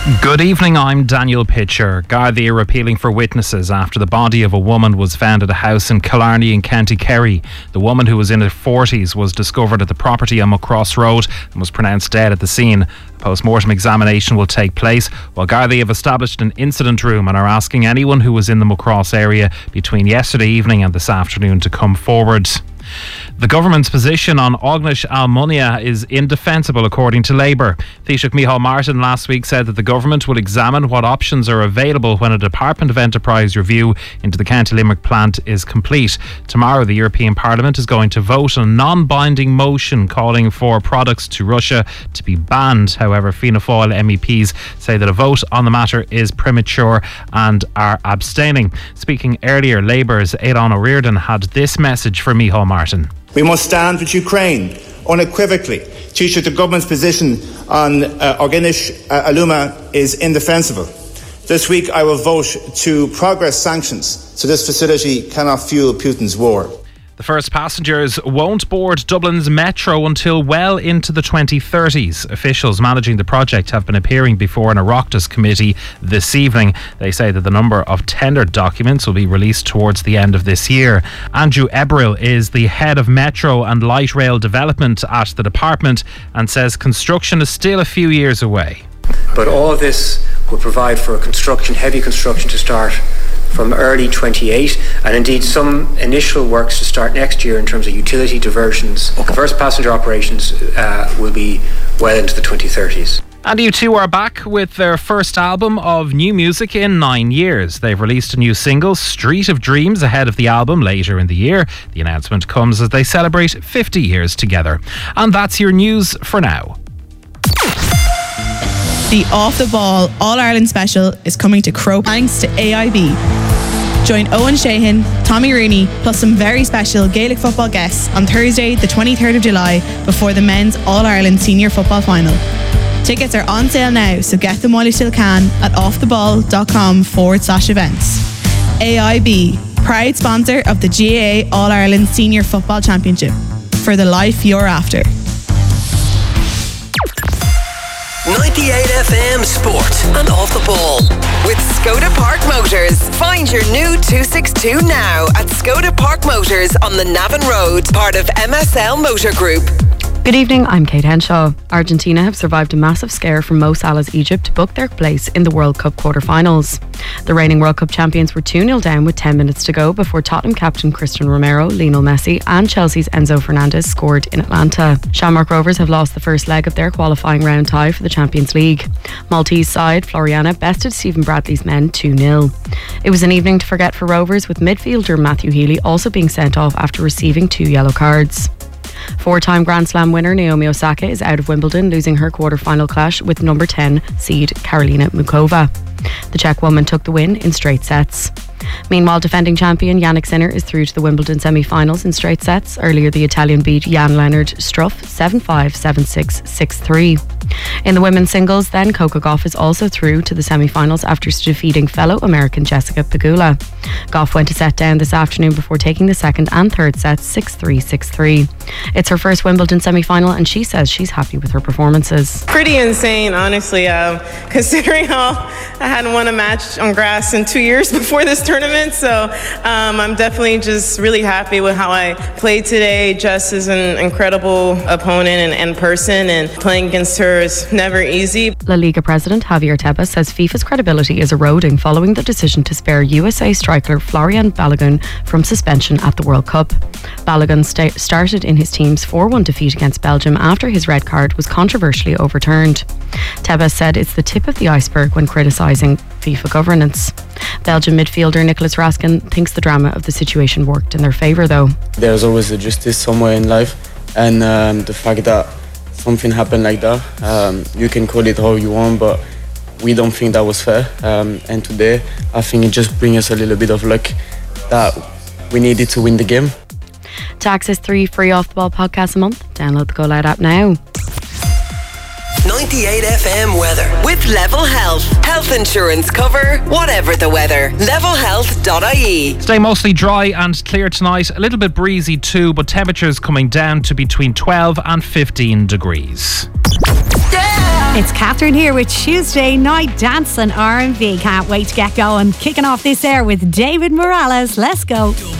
Good evening, I'm Daniel Pitcher. Gardaí are appealing for witnesses after the body of a woman was found at a house in Killarney in County Kerry. The woman, who was in her 40s, was discovered at the property on Muckross Road and was pronounced dead at the scene. A post-mortem examination will take place, while Gardaí have established an incident room and are asking anyone who was in the Muckross area between yesterday evening and this afternoon to come forward. The government's position on Ognish Almunia is indefensible, according to Labour. Taoiseach Micheál Martin last week said that the government will examine what options are available when a Department of Enterprise review into the County Limerick plant is complete. Tomorrow, the European Parliament is going to vote on a non-binding motion calling for products to Russia to be banned. However, Fianna Fáil MEPs say that a vote on the matter is premature and are abstaining. Speaking earlier, Labour's Aidan O'Riordan had this message for Micheál Martin. We must stand with Ukraine unequivocally. Taoiseach, the government's position on Ognish Almunia is indefensible. This week I will vote to progress sanctions so this facility cannot fuel Putin's war. The first passengers won't board Dublin's metro until well into the 2030s. Officials managing the project have been appearing before an Oireachtas committee this evening. They say that the number of tendered documents will be released towards the end of this year. Andrew Ebrill is the head of metro and light rail development at the department and says construction is still a few years away. But all of this will provide for heavy construction to start from early 28, and indeed some initial works to start next year in terms of utility diversions. The first passenger operations will be well into the 2030s. And U2 are back with their first album of new music in 9 years. They've released a new single, Street of Dreams, ahead of the album later in the year. The announcement comes as they celebrate 50 years together. And that's your news for now. The Off the Ball All-Ireland special is coming to Crow thanks to AIB. Join Owen Sheehan, Tommy Rooney, plus some very special Gaelic football guests on Thursday, the 23rd of July, before the men's All-Ireland Senior Football Final. Tickets are on sale now, so get them while you still can at offtheball.com/events. AIB, proud sponsor of the GAA All-Ireland Senior Football Championship. For the life you're after. 98 FM Sport and Off the Ball with Skoda Park Motors. Find your new 262 now at Skoda Park Motors on the Navan Road, part of MSL Motor Group. Good evening, I'm Kate Henshaw. Argentina have survived a massive scare from Mo Salah's Egypt to book their place in the World Cup quarter-finals. The reigning World Cup champions were 2-0 down with 10 minutes to go before Tottenham captain Cristiano Romero, Lionel Messi and Chelsea's Enzo Fernandez scored in Atlanta. Shamrock Rovers have lost the first leg of their qualifying round tie for the Champions League. Maltese side Floriana bested Stephen Bradley's men 2-0. It was an evening to forget for Rovers, with midfielder Matthew Healy also being sent off after receiving 2 yellow cards. Four-time Grand Slam winner Naomi Osaka is out of Wimbledon, losing her quarter-final clash with number 10 seed Karolina Muchova. The Czech woman took the win in straight sets. Meanwhile, defending champion Jannik Sinner is through to the Wimbledon semi-finals in straight sets. Earlier, the Italian beat Jan-Lennard Struff 7-5, 7-6, 6-3. In the women's singles, then, Coco Gauff is also through to the semi-finals after defeating fellow American Jessica Pegula. Gauff went to set down this afternoon before taking the second and third sets 6-3, 6-3. It's her first Wimbledon semi-final and she says she's happy with her performances. Pretty insane, honestly, considering how I hadn't won a match on grass in 2 years before this tournament. So I'm definitely just really happy with how I played today. Jess is an incredible opponent and person, and playing against her is never easy. La Liga president Javier Tebas says FIFA's credibility is eroding following the decision to spare USA striker Florian Balogun from suspension at the World Cup. Balogun started in his team's 4-1 defeat against Belgium after his red card was controversially overturned. Tebas said it's the tip of the iceberg when criticising FIFA governance. Belgian midfielder Nicolas Raskin thinks the drama of the situation worked in their favour though. There's always a justice somewhere in life, and the fact that something happened like that, you can call it how you want, but we don't think that was fair. And today, I think it just brings us a little bit of luck that we needed to win the game. To access 3 free Off the Ball podcasts a month, download the Go Loud app now. 98 FM weather with Level Health. Health insurance cover, whatever the weather. levelhealth.ie. Stay mostly dry and clear tonight. A little bit breezy too, but temperatures coming down to between 12 and 15 degrees. Yeah! It's Catherine here with Tuesday Night Dance and R&B. Can't wait to get going. Kicking off this air with David Morales. Let's go.